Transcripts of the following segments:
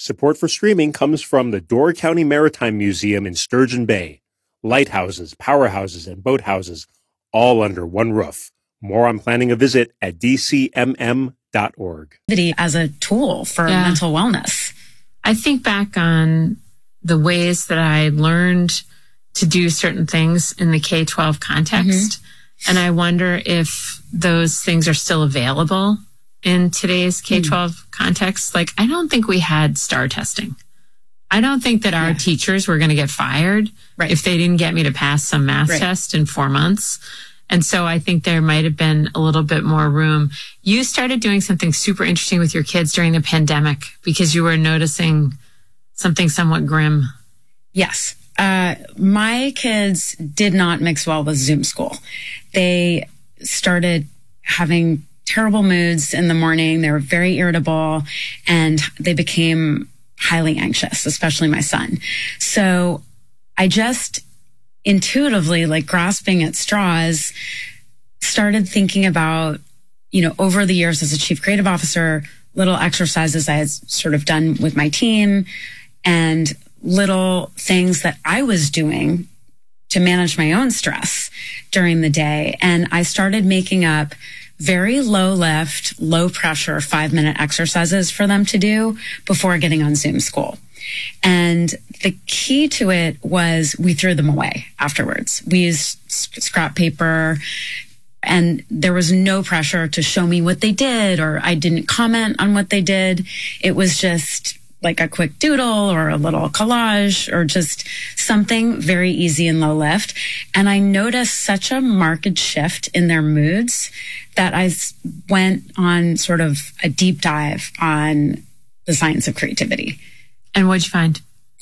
Support for streaming comes from the Door County Maritime Museum in Sturgeon Bay. Lighthouses, powerhouses, and boathouses, all under one roof. More on planning a visit at dcmm.org. As a tool for mental wellness. I think back on the ways that I learned to do certain things in the K-12 context, and I wonder if those things are still available in today's K-12 context. Like, I don't think we had STAR testing. I don't think that our teachers were going to get fired if they didn't get me to pass some math test in 4 months. And so I think there might have been a little bit more room. You started doing something super interesting with your kids during the pandemic because you were noticing something somewhat grim. Yes. My kids did not mix well with Zoom school. They started having terrible moods in the morning. They were very irritable and they became highly anxious, especially my son. So I just intuitively, like grasping at straws, started thinking about, over the years as a chief creative officer, little exercises I had sort of done with my team and little things that I was doing to manage my own stress during the day. And I started making up very low lift, low pressure 5-minute exercises for them to do before getting on Zoom school. And the key to it was we threw them away afterwards. We used scrap paper and there was no pressure to show me what they did, or I didn't comment on what they did. It was just like a quick doodle or a little collage or just something very easy and low lift. And I noticed such a marked shift in their moods that I went on sort of a deep dive on the science of creativity. And what'd you find?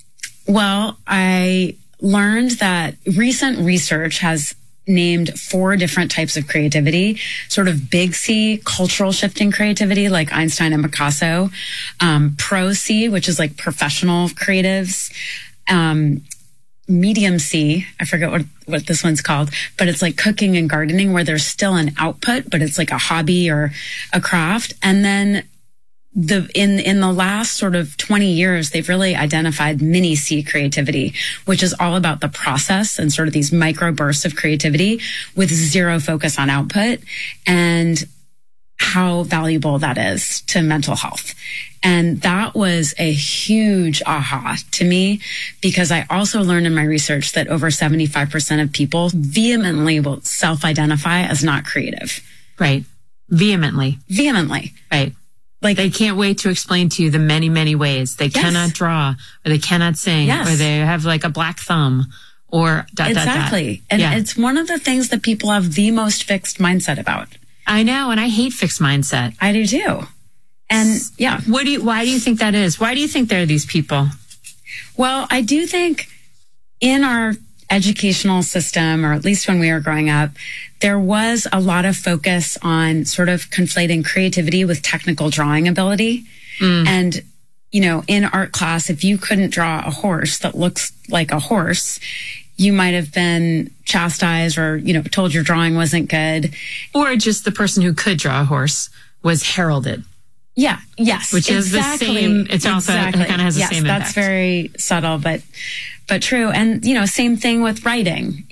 Well, I learned that recent research has named 4 different types of creativity, sort of big C, cultural shifting creativity, like Einstein and Picasso, pro C, which is like professional creatives, medium C, I forget what this one's called, but it's like cooking and gardening where there's still an output, but it's like a hobby or a craft. And then in the last sort of 20 years, they've really identified mini C creativity, which is all about the process and sort of these micro bursts of creativity with zero focus on output and how valuable that is to mental health. And that was a huge aha to me because I also learned in my research that over 75% of people vehemently will self-identify as not creative. Right. Vehemently. Right. Like they can't wait to explain to you the many, many ways they cannot draw or they cannot sing or they have like a black thumb or ... Exactly. And it's one of the things that people have the most fixed mindset about. I know. And I hate fixed mindset. I do too. And why do you think that is? Why do you think there are these people? Well, I do think in our educational system, or at least when we were growing up, there was a lot of focus on sort of conflating creativity with technical drawing ability. And, in art class, if you couldn't draw a horse that looks like a horse, you might have been chastised or, told your drawing wasn't good. Or just the person who could draw a horse was heralded. Yeah. Yes. Which is the same. It's also it kind of has the same impact. That's very subtle, but true. And, same thing with writing,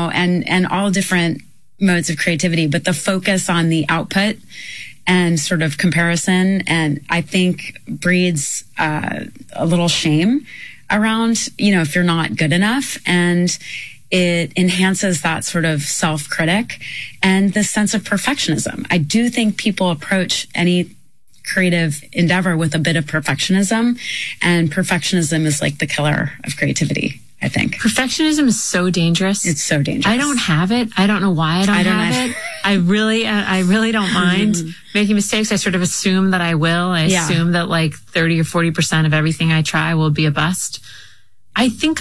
and all different modes of creativity, but the focus on the output and sort of comparison. And I think breeds a little shame around, if you're not good enough, and it enhances that sort of self-critic and the sense of perfectionism. I do think people approach any creative endeavor with a bit of perfectionism, and perfectionism is like the killer of creativity, I think. Perfectionism is so dangerous. It's so dangerous. I don't have it. I don't know why I don't have it. I really don't mind making mistakes. I sort of assume that I will. I assume that like 30 or 40% of everything I try will be a bust. I think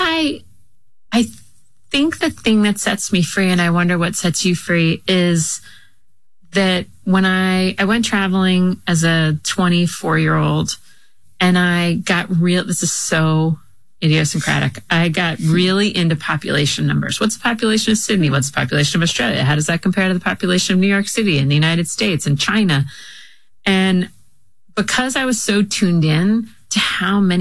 the thing that sets me free, and I wonder what sets you free, is that when I went traveling as a 24-year-old and I got this is so idiosyncratic. I got really into population numbers. What's the population of Sydney? What's the population of Australia? How does that compare to the population of New York City and the United States and China? And because I was so tuned in to how many